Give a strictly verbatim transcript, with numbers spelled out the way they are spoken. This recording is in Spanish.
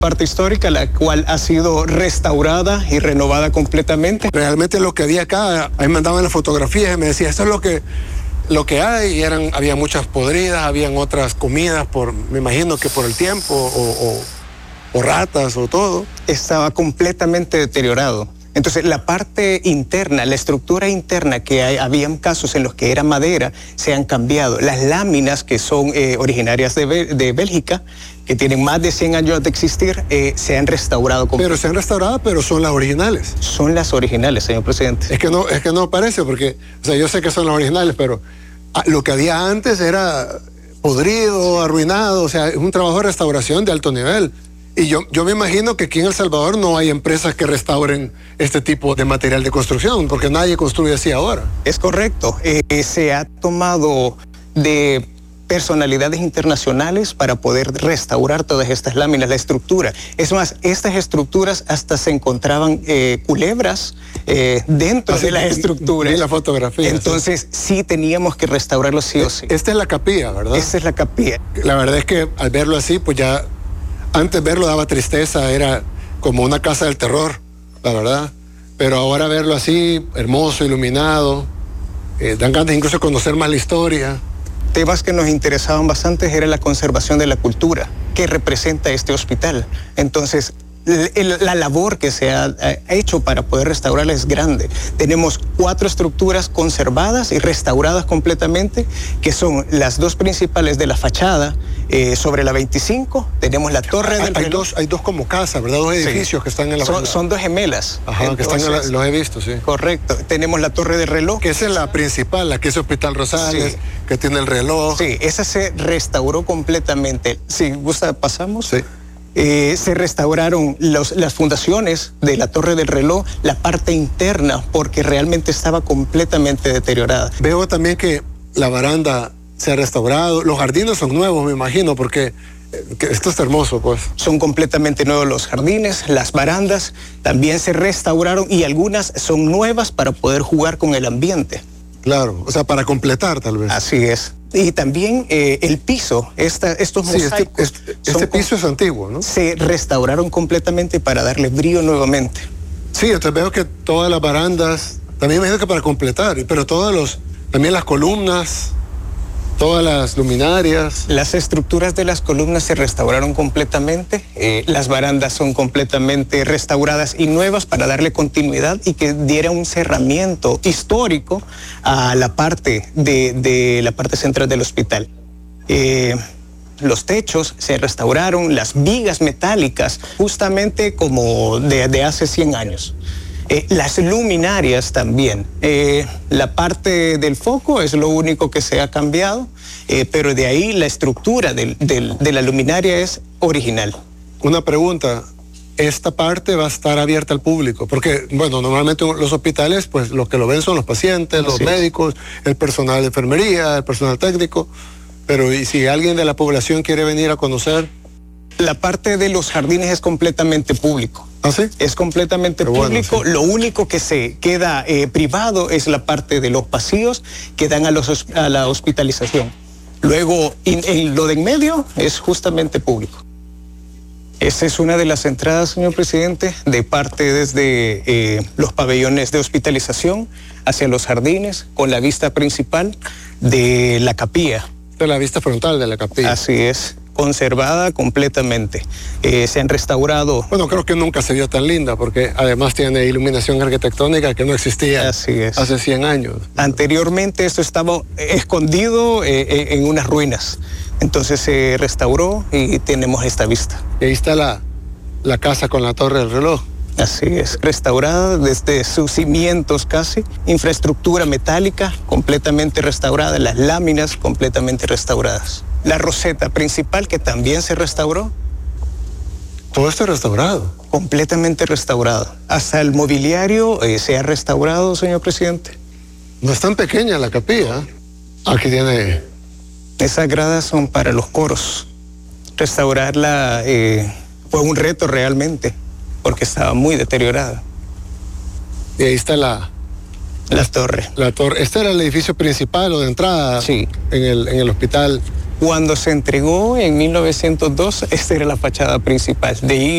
Parte histórica, la cual ha sido restaurada y renovada completamente. Realmente lo que había acá, ahí me mandaban las fotografías y me decía, esto es lo que, lo que hay, y eran, había muchas podridas, habían otras comidas, por, me imagino que por el tiempo, o, o, o ratas o todo. Estaba completamente deteriorado. Entonces, la parte interna, la estructura interna, que hay, habían casos en los que era madera, se han cambiado. Las láminas, que son eh, originarias de, de Bélgica, que tienen más de cien años de existir, eh, se han restaurado. Pero se han restaurado, pero son las originales. Son las originales, señor presidente. Es que no, es que no parece, porque, o sea, yo sé que son las originales, pero ah, lo que había antes era podrido, arruinado, o sea, es un trabajo de restauración de alto nivel. Y yo, yo me imagino que aquí en El Salvador no hay empresas que restauren este tipo de material de construcción, porque nadie construye así ahora. Es correcto. Eh, se ha tomado de personalidades internacionales para poder restaurar todas estas láminas, la estructura. Es más, estas estructuras hasta se encontraban eh, culebras eh, dentro así de las estructuras. Y la fotografía. Entonces, sí. sí teníamos que restaurarlo sí o sí. Esta es la capilla, ¿verdad? Esta es la capilla. La verdad es que al verlo así, pues ya... Antes verlo daba tristeza, era como una casa del terror, la verdad. Pero ahora verlo así, hermoso, iluminado, eh, dan ganas incluso de conocer más la historia. Temas que nos interesaban bastante era la conservación de la cultura que representa este hospital. Entonces, la labor que se ha hecho para poder restaurarla es grande. Tenemos cuatro estructuras conservadas y restauradas completamente, que son las dos principales de la fachada, eh, sobre la veinticinco, tenemos la torre hay, del hay reloj. Dos, hay dos como casas, ¿verdad? Dos edificios sí. que están en la... Son, son dos gemelas. Ajá, entonces, que están en la, los he visto, sí. Correcto. Tenemos la torre del reloj. Que esa es la principal, la que es Hospital Rosales, sí. que tiene el reloj. Sí, esa se restauró completamente. Si gusta, pasamos. Sí. Eh, se restauraron los, las fundaciones de la torre del reloj, la parte interna, porque realmente estaba completamente deteriorada. Veo también que la baranda se ha restaurado, los jardines son nuevos, me imagino, porque que esto es hermoso, pues. Son completamente nuevos los jardines, las barandas también se restauraron y algunas son nuevas para poder jugar con el ambiente. Claro, o sea, para completar tal vez. Así es. Y también eh, el piso, esta, estos sí, mosaicos. Este, este, este piso es antiguo, ¿no? Se restauraron completamente para darle brillo nuevamente. Sí, entonces veo que todas las barandas, también me imagino que para completar, pero todos los, también las columnas, todas las luminarias. Las estructuras de las columnas se restauraron completamente, eh, las barandas son completamente restauradas y nuevas para darle continuidad y que diera un cerramiento histórico a la parte de, de la parte central del hospital. Eh, los techos se restauraron, las vigas metálicas, justamente como de, de hace cien años. Eh, las luminarias también. Eh, la parte del foco es lo único que se ha cambiado, eh, pero de ahí la estructura del, del, de la luminaria es original. Una pregunta, ¿esta parte va a estar abierta al público? Porque, bueno, normalmente los hospitales, pues los que lo ven son los pacientes, los sí. médicos, el personal de enfermería, el personal técnico, pero ¿y si alguien de la población quiere venir a conocer? La parte de los jardines es completamente público. ¿Ah, sí? Es completamente Pero público. Bueno, sí. Lo único que se queda eh, privado es la parte de los pasillos que dan a, los, a la hospitalización. Luego, in, en lo de en medio es justamente público. Esa es una de las entradas, señor presidente, de parte desde eh, los pabellones de hospitalización hacia los jardines, con la vista principal de la capilla. De la vista frontal de la capilla. Así es. Conservada completamente. Eh, se han restaurado. Bueno, creo que nunca se vio tan linda porque además tiene iluminación arquitectónica que no existía Así es. hace cien años. Anteriormente esto estaba escondido eh, en unas ruinas. Entonces se restauró y tenemos esta vista. Y ahí está la, la casa con la torre del reloj. Así es, restaurada desde sus cimientos casi, infraestructura metálica completamente restaurada, las láminas completamente restauradas. La roseta principal que también se restauró. Todo esto restaurado. Completamente restaurado. Hasta el mobiliario eh, se ha restaurado, señor presidente. No es tan pequeña la capilla. Aquí tiene... Esas gradas son para los coros. Restaurarla eh, fue un reto realmente, porque estaba muy deteriorada. Y ahí está la... La torre. La torre. ¿Este era el edificio principal o de entrada? Sí. En el, en el hospital Cuando se entregó en mil novecientos dos, esta era la fachada principal. De ahí